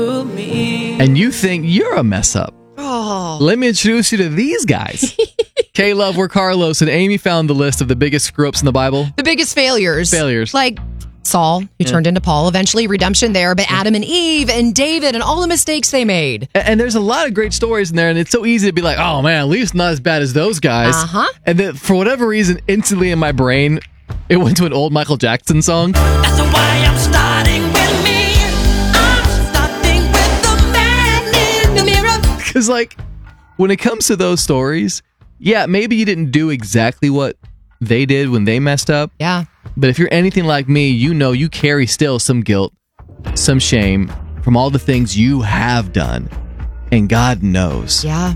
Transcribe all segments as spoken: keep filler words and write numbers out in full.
and you think you're a mess up. Oh. Let me introduce you to these guys. K-Love, we're Carlos, and Amy found the list of the biggest screw-ups in the Bible. The biggest failures. Failures. Like Saul, who Yeah. turned into Paul, eventually redemption there, but Adam and Eve and David and all the mistakes they made. And, and there's a lot of great stories in there, and it's so easy to be like, oh man, at least not as bad as those guys. Uh-huh. And then for whatever reason, instantly in my brain, it went to an old Michael Jackson song. That's why I'm starting with me. I'm starting with the man in the mirror. Because, like, when it comes to those stories, yeah, maybe you didn't do exactly what they did when they messed up. Yeah. But if you're anything like me, you know you carry still some guilt, some shame from all the things you have done. And God knows. Yeah.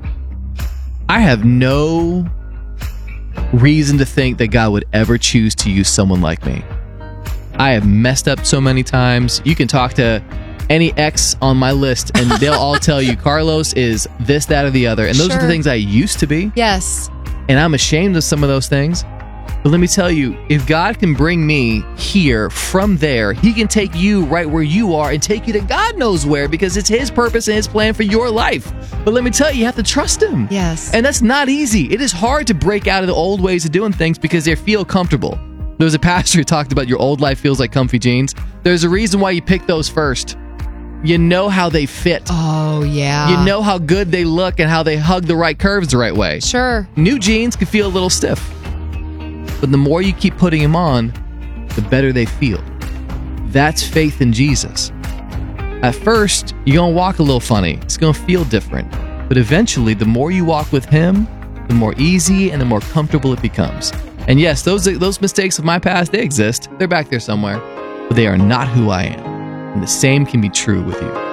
I have no reason to think that God would ever choose to use someone like me. I have messed up so many times. You can talk to any ex on my list and they'll all tell you Carlos is this, that, or the other. And those are Sure. the things I used to be. Yes. And I'm ashamed of some of those things. But let me tell you, if God can bring me here from there, he can take you right where you are and take you to God knows where, because it's his purpose and his plan for your life. But let me tell you, you have to trust him. Yes. And that's not easy. It is hard to break out of the old ways of doing things because they feel comfortable. There was a pastor who talked about your old life feels like comfy jeans. There's a reason why you pick those first. You know how they fit. Oh, yeah. You know how good they look and how they hug the right curves the right way. Sure. New jeans can feel a little stiff. But the more you keep putting them on, the better they feel. That's faith in Jesus. At first, you're going to walk a little funny. It's going to feel different. But eventually, the more you walk with him, the more easy and the more comfortable it becomes. And yes, those those mistakes of my past, they exist. They're back there somewhere. But they are not who I am. And the same can be true with you.